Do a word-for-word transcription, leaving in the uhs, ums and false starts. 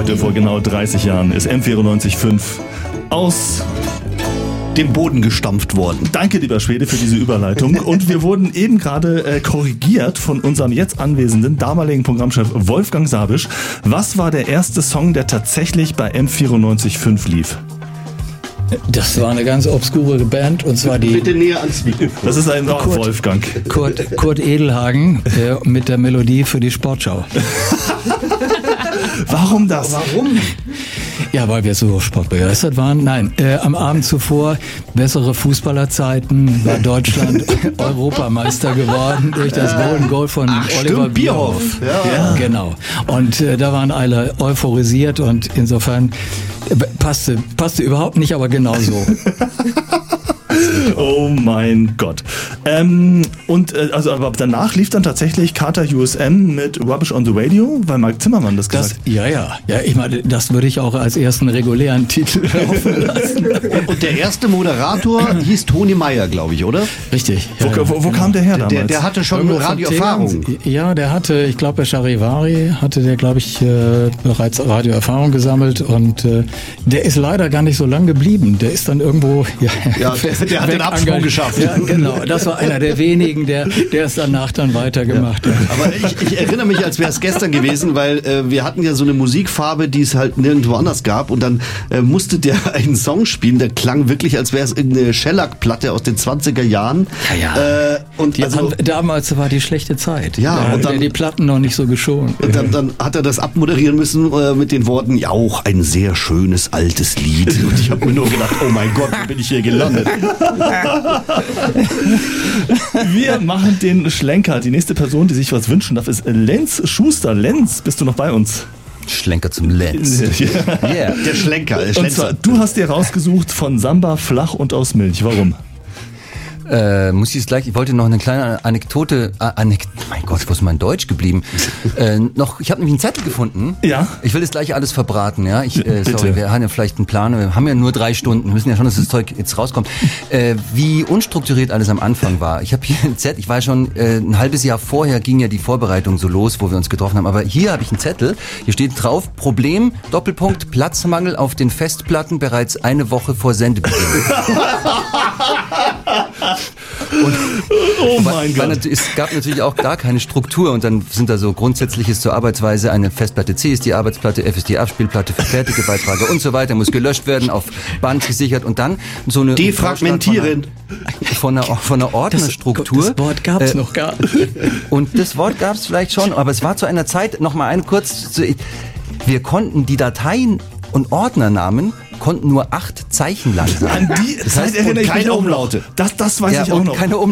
Heute vor genau dreißig Jahren ist M vierundneunzig Komma fünf aus dem Boden gestampft worden. Danke, lieber Schwede, für diese Überleitung. Und wir wurden eben gerade äh, korrigiert von unserem jetzt anwesenden damaligen Programmchef Wolfgang Sabisch. Was war der erste Song, der tatsächlich bei M vierundneunzig Komma fünf lief? Das war eine ganz obskure Band, und zwar die... Bitte näher ans Mikrofon. Das ist ein oh, Kurt, Wolfgang. Kurt, Kurt Edelhagen äh, mit der Melodie für die Sportschau. Warum das? Warum? Ja, weil wir so sportbegeistert waren. Nein, äh, am Abend zuvor, bessere Fußballerzeiten, war Deutschland Europameister geworden durch das Golden Goal von Ach, Oliver stimmt, Bierhoff. Bierhoff. Ja. Ja, genau. Und äh, da waren alle euphorisiert und insofern äh, passte, passte überhaupt nicht, aber genau so. Oh mein Gott. Ähm, und äh, also aber danach lief dann tatsächlich Carter U S M mit Rubbish on the Radio, weil Mark Zimmermann das gesagt hat. Ja, ja. Ja, ich meine, das würde ich auch als ersten regulären Titel laufen lassen. Und der erste Moderator hieß Toni Meyer, glaube ich, oder? Richtig. Wo, Ja, wo, wo genau. kam der her damals? Der, der hatte schon Irgendwo Radioerfahrung. Ja, der hatte, ich glaube, bei Charivari hatte der, glaube ich, äh, bereits Radioerfahrung gesammelt, und äh, der ist leider gar nicht so lang geblieben. Der ist dann irgendwo... Ja, Ja, der, der hat den Absprung geschafft. Ja, genau. Das war einer der wenigen, der, der es danach dann weitergemacht Ja. hat. Aber ich, ich erinnere mich, als wäre es gestern gewesen, weil äh, wir hatten ja so eine Musikfarbe, die es halt nirgendwo anders gab, und dann äh, musste der einen Song spielen, der klang wirklich, als wäre es irgendeine Shellac-Platte aus den zwanziger Jahren. Ja, ja. Äh, und Die, also, damals war die schlechte Zeit. Ja, da und dann- hat er die Platten noch nicht so geschont. und dann, dann hat er das abmoderieren müssen äh, mit den Worten, ja, auch ein sehr schönes altes Lied. Und ich habe mir nur gedacht, oh mein Gott, wo bin ich hier gelandet? Wir machen den Schlenker. Die nächste Person, die sich was wünschen darf, ist Lenz Schuster. Lenz, bist du noch bei uns? Schlenker zum Lenz. Yeah. Der Schlenker. Der Und Schlenzer. zwar, du hast dir rausgesucht von Samba, flach und aus Milch. Warum? Äh, muss ich es gleich, ich wollte noch eine kleine Anekdote, äh, Anek mein Gott, wo ist mein Deutsch geblieben? äh, noch, ich habe nämlich einen Zettel gefunden. Ja. Ich will das gleich alles verbraten, ja. Ich, äh, Bitte. sorry, wir haben ja vielleicht einen Plan, wir haben ja nur drei Stunden, wir müssen ja schon, dass das Zeug jetzt rauskommt. Äh, wie unstrukturiert alles am Anfang war. Ich habe hier einen Zettel, ich war schon äh, ein halbes Jahr vorher, ging ja die Vorbereitung so los, wo wir uns getroffen haben, aber hier habe ich einen Zettel, hier steht drauf, Problem, Doppelpunkt, Platzmangel auf den Festplatten bereits eine Woche vor Sendebeginn. Und Oh weil, mein weil Gott. nat- es gab natürlich auch da keine Struktur, und dann sind da so Grundsätzliches zur Arbeitsweise, eine Festplatte C ist die Arbeitsplatte, F ist die Abspielplatte für fertige Beiträge und so weiter, muss gelöscht werden, auf Band gesichert, und dann so eine Defragmentieren. von einer, von einer Ordnerstruktur. Das Wort gab es Äh, noch gar nicht. Und das Wort gab es vielleicht schon, aber es war zu einer Zeit, noch mal ein kurz, zu- wir konnten die Dateien und Ordnernamen konnten nur acht Zeichen lang sein. An die Das Zeit heißt, erinnere und ich mich keine auch noch. Umlaute. Das, das weiß ja, ich auch und noch. keine Umlaute.